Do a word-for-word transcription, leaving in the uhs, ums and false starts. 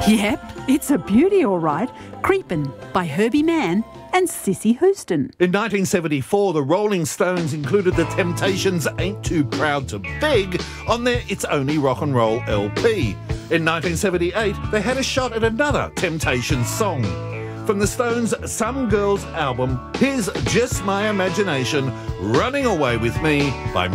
Yep, it's a beauty all right. Creepin' by Herbie Mann and Sissy Houston. In nineteen seventy-four, the Rolling Stones included the Temptations' Ain't Too Proud to Beg on their It's Only Rock and Roll L P. In nineteen seventy-eight, they had a shot at another Temptations song. From the Stones' Some Girls album, here's Just My Imagination, Running Away With Me by